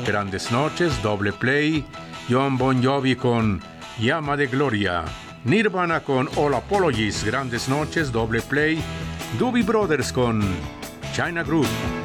Grandes Noches, doble play. John Bon Jovi con Llama de Gloria. Nirvana con All Apologies, Grandes Noches, doble play. Doobie Brothers con China Groove.